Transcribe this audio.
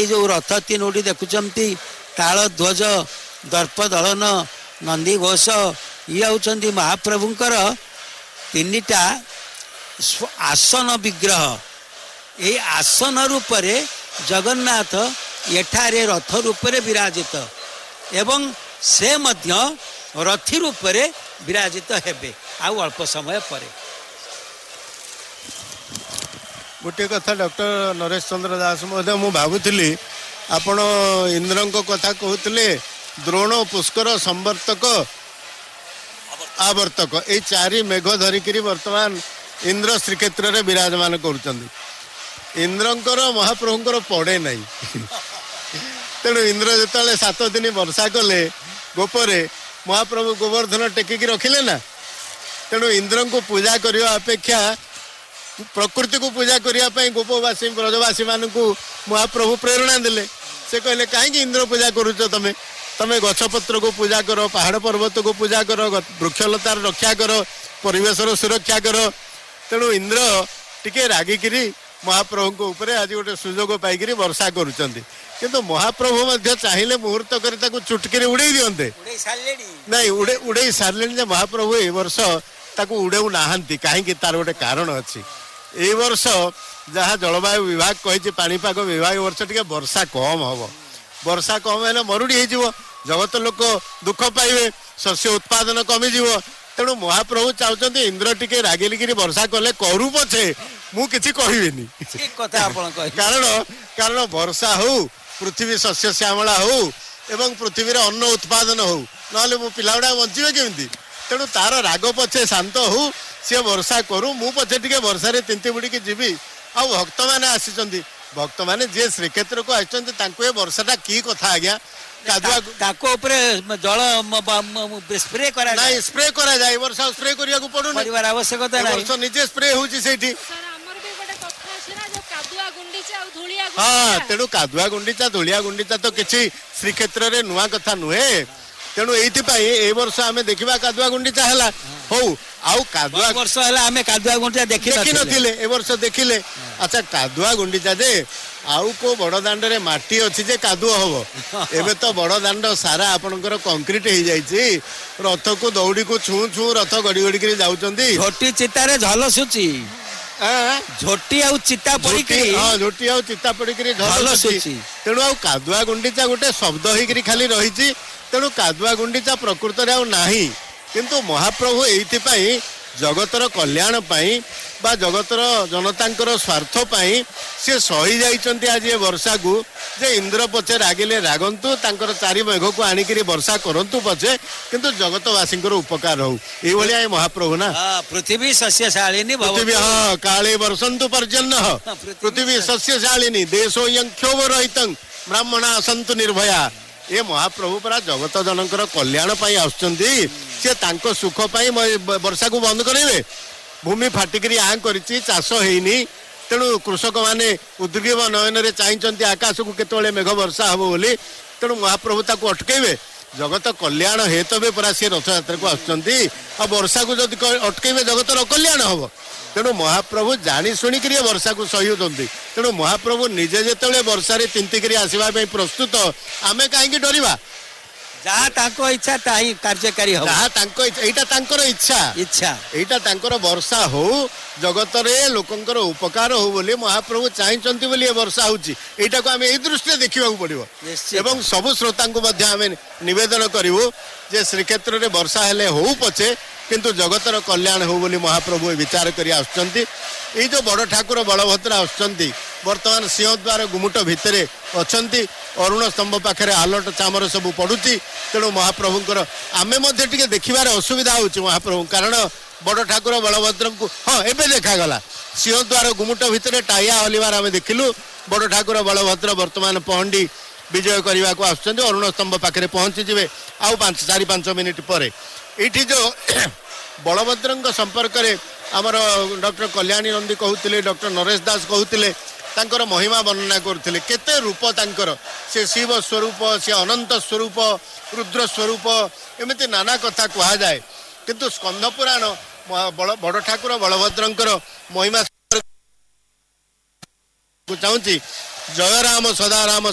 जो रथ तीनोटी देखुंती ताल ध्वज दर्प दलन नंदी घोष ये होती महाप्रभुंकर तीनटा आसन विग्रह। ये आसन रूपरे जगन्नाथ एठारे रथ रूपरे विराजित एवं से मध्य रथी रूपरे विराजित हेबे आउ अल्प समय परे। गोटे कथा डॉक्टर नरेश चंद्र दास महोदय मु भावुली आपण इंद्र कथा कहते द्रोण पुष्कर संवर्तक आवर्तक ये चारि मेघ धरिकी वर्तमान इंद्र श्रीक्षेत्र में विराजमान करंकर महाप्रभुंकर पड़े नहीं तेणु इंद्र जो 7 दिन वर्षा कले गोपरे महाप्रभु गोवर्धन टेकिकी रखिले ना। तेणु इंद्र को पूजा करने अपेक्षा प्रकृति को पूजा करने गोपवासी ब्रजवासी मान महाप्रभु प्रेरणा देले। से कहले कहीं इंद्र पूजा करुच तमें तमें गछपत्र को पूजा कर पहाड़ पर्वत को पूजा कर वृक्षलतार रक्षा कर परिवेशर सुरक्षा कर। तेणु इंद्र टिके रागिकी महाप्रभु को ऊपर आज गोटे सुजोग पाई वर्षा करुँच किंतु महाप्रभु मध्य चाहिए मुहूर्त कर चुटकी उड़े दिंते नहीं उड़े सारे महाप्रभु ए वर्ष ताकू उड़ाऊ नहांती कहीं तार गोटे कारण अच्छी। ए वर्ष जहाँ जलवायु विभाग कही पाणीपाग विभाग वर्ष टे वर्षा कम हम वर्षा कम है मरुड़ी हो जगत लोक दुख पाइबे शस्य उत्पादन कमिज। तेणु महाप्रभु चाहते इंद्र टिके रागिलिकी वर्षा कले करू पछे मु किछि कहबिनी कारण वर्षा हो पृथ्वी शस्य श्यामला हो एवं पृथ्वी अन्न उत्पादन हो ना मो पिला गुड़ा बचे केमी। तेणु तार राग पछे शांत हो सी वर्षा करू मु पछे टिके वर्षा तिंती बुड़ी जीवी। आ भक्त मैंने आसी भक्त मैंने जी श्रीक्षेत्र को आए वर्षाटा की कथा आज्ञा जल स्प्रे करा जाए वर्षा स्प्रे करने को पड़ू आवश्यकता निजे स्प्रे होती। हाँ तेणु कादुआ गुंडीचा धूलिया गुंडीचा तो किसी श्रीक्षेत्र में नुआ कथा नुहे। तेणु ये वर्ष आम देखा कादुआ गुंडीचा है हो आउ कादुआ वर्ष है कादुआ गुंडीचा देखी नथिले ए वर्ष देखिले। अच्छा कादुआ गुंडीचा जे आउ को बड़ दांड रे माटी अच्छी जे कादुआ हम एबे तो बड़ दांड सारा आपनकर कंक्रीट हो जाइए रथ को दौड़ी को छू छू रथ गड़ी गड़ी कर जाउचंदी झोटी चितारे झलसुची झोटी आउ चिता पड़ी हाँ झोटी आउ चिता पड़ी झलसुची। तेणु आउ कादुआ गुंडीचा गोटे शब्द होइकरी खाली रही। तेणु कादुआ गुंडीचा प्रकृत रे आउ नाही किंतु महाप्रभु एइथिपाई जगतर कल्याण पाई बा जगतर जनतांकर स्वार्थ पाई से सही जाइचंती आज ये वर्षा को जे इंद्र पछे रागिले रागंतु तांकर चारि मेघ को आनिकरी वर्षा करंतु पछे किंतु जगतवासींकर उपकार हो ए भलिया ए महाप्रभु ना। पृथ्वी सस्यशालिनी पृथ्वी हाँ काले वर्षंतु पर्जन्य पृथ्वी सस्यशालिनी देशोयं क्षोभरहितं ब्राह्मणा सन्तु निर्भया। ये महाप्रभु परा जगत जनकर कल्याण पाई आउचंती से तांको सुख पाई वर्षा को बंद करेंगे। भूमि फाटिकी आँ कर चाष होनी तेणु कृषक मैंने उद्ग्रीव नयन में चाहते आकाश को केतले मेघ वर्षा हम बोली तेणु महाप्रभु ताको अटकेबे जगत कल्याण हेतु परा सी रथयात्रा को आसुंच आ वर्षा को जब अटकेबे जगतर अकल्याण हम। तेणु महाप्रभु जानी शुणिक वर्षा को सही होती। तेणु महाप्रभु निजे जिते वर्षा तिंतिकी आसवाई प्रस्तुत आमे कहीं डरवा जहाँ तांको इच्छा ताही कार्यकारी हो जहाँ तांको इच्छा तांकर इच्छा इच्छा एटा तांकर वर्षा हो जगत रे लोकंकर उपकार हो बोली महाप्रभु चाहते बोली वर्षा होची एटा को आमे ए दृष्टि देखा पड़ो एवं सबु श्रोता को मध्य आमे निवेदन करिवो जे श्रीक्षेत्र रे वर्षा हेले हो पछे किंतु जगतर कल्याण हो बोली महाप्रभु विचार करी आछंती। ये जो बड़ ठाकुर बलभद्र आछंती वर्तमान सिंहद्वार गुमुट भितर अछंती अरुण स्तंभ पाखे आलट चामर सब पड़ुची। तेणु महाप्रभुंकर आमे मध्य टिके देखिबार असुविधा होची महाप्रभु कारण बड़ ठाकुर बलभद्र को हाँ एबे देखा सिंहद्वार गुमुट भितर टाइया हलिबार आमे देखिलु बड़ ठाकुर बलभद्र वर्तमान पहंडी विजय करने को आसुँच अरुण स्तंभ पाखे पहुँची जे आउ 4-5 मिनिट पर ये जो बलभद्र संपर्क में आमर डॉक्टर कल्याणी नंदी कहते डॉक्टर नरेश दास कहते तांकर महिमा वर्णना करते केते रूप तांकर से शिव स्वरूप से अनंत स्वरूप रुद्र स्वरूप एमती नाना कथा कह जाए किंतु स्कंद पुराण बड़ ठाकुर बलभद्रंकर महिमा चाहूँगी जय राम सदा राम